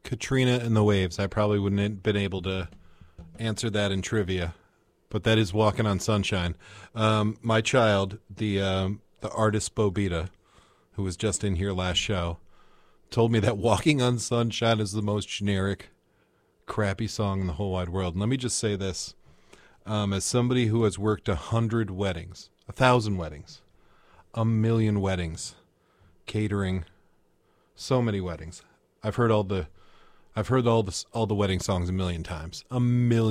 Katrina and the Waves. I probably wouldn't have been able to answer that in trivia, but that is Walking on Sunshine. My child, the artist Bobita, who was just in here last show, told me that Walking on Sunshine is the most generic, crappy song in the whole wide world. And let me just say this. As somebody who has worked 100 weddings, 1,000 weddings, 1,000,000 weddings, catering, so many weddings. I've heard all the wedding songs 1,000,000 times. 1,000,000